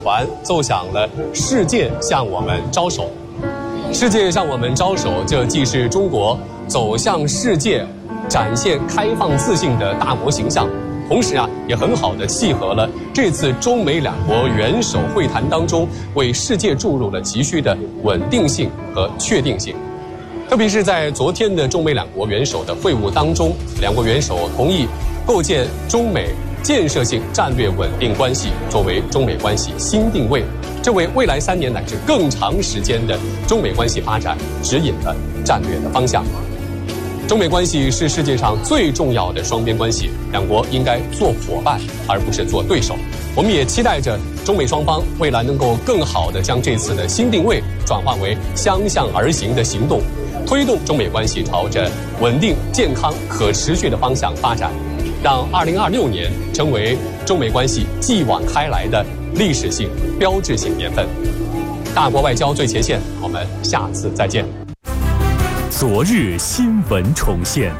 环奏响了“世界向我们招手”。世界向我们招手，这既是中国走向世界、展现开放自信的大国形象，同时也很好的契合了这次中美两国元首会谈当中为世界注入了急需的稳定性和确定性。特别是在昨天的中美两国元首的会晤当中，两国元首同意构建中美建设性战略稳定关系作为中美关系新定位，这为未来3年乃至更长时间的中美关系发展指引了战略的方向。中美关系是世界上最重要的双边关系，两国应该做伙伴而不是做对手。我们也期待着中美双方未来能够更好地将这次的新定位转化为相向而行的行动，推动中美关系朝着稳定、健康、可持续的方向发展，让2026年成为中美关系继往开来的历史性、标志性年份。大国外交最前线，我们下次再见。 昨日新闻重现，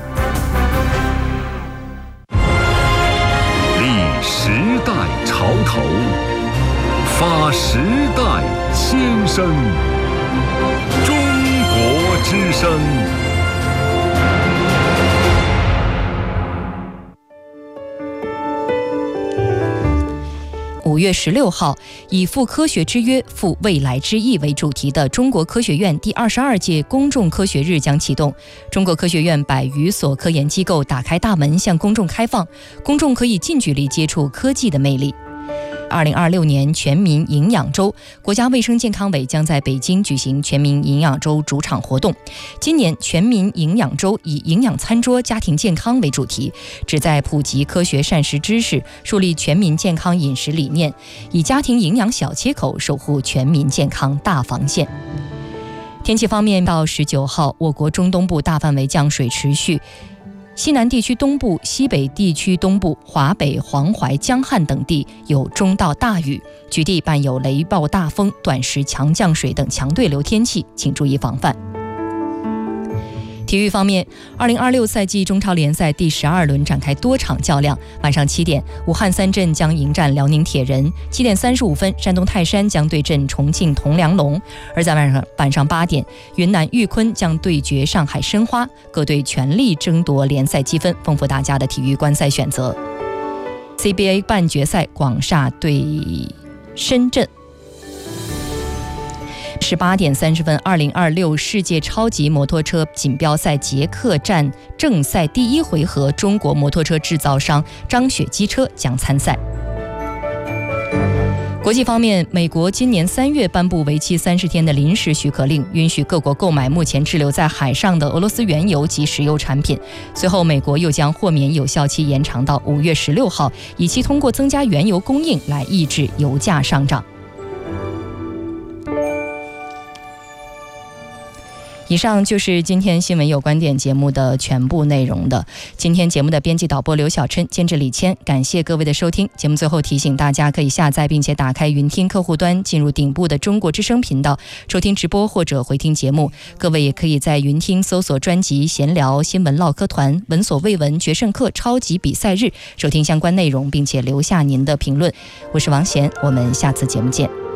立时代潮头，发时代先声。中国之声。 5月16号，以赴科学之约，赴未来之意为主题的中国科学院第22届公众科学日将启动。中国科学院100余所科研机构打开大门向公众开放，公众可以近距离接触科技的魅力。2026年全民营养周，国家卫生健康委将在北京举行全民营养周主场活动。今年全民营养周以营养餐桌、家庭健康为主题，旨在普及科学膳食知识，树立全民健康饮食理念，以家庭营养小切口守护全民健康大防线。天气方面，到19号，我国中东部大范围降水持续。西南地区东部、西北地区东部、华北、黄淮、江汉等地有中到大雨，局地伴有雷暴大风、短时强降水等强对流天气，请注意防范。体育方面，2026赛季中超联赛第12轮展开多场较量。晚上7点，武汉三镇将迎战辽宁铁人；7点35分，山东泰山将对阵重庆铜梁龙。而在晚上8点，云南玉坤将对决上海申花，各队全力争夺联赛积分，丰富大家的体育观赛选择。CBA 半决赛，广厦对深圳。18点30分，2026世界超级摩托车锦标赛捷克站正赛第1回合，中国摩托车制造商张雪机车将参赛。国际方面，美国今年3月颁布为期30天的临时许可令，允许各国购买目前滞留在海上的俄罗斯原油及石油产品。随后，美国又将豁免有效期延长到5月16号，以期通过增加原油供应来抑制油价上涨。以上就是今天新闻有观点节目的全部内容的。今天节目的编辑导播刘小琛，监制李谦，感谢各位的收听。节目最后提醒大家，可以下载并且打开云听客户端，进入顶部的中国之声频道收听直播或者回听节目。各位也可以在云听搜索专辑闲聊、新闻唠嗑团、闻所未闻、决胜客、超级比赛日，收听相关内容并且留下您的评论。我是王贤，我们下次节目见。